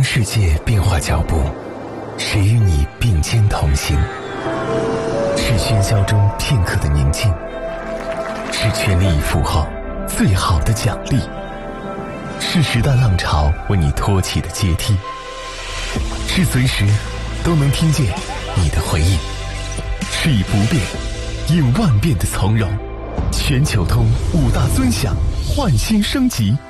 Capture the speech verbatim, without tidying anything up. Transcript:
世界变化脚步，谁与你并肩同行？是喧嚣中片刻的宁静，是全力以赴后最好的奖励，是时代浪潮为你托起的阶梯，是随时都能听见你的回应，是以不变应万变的从容。全球通五大尊享，焕新升级，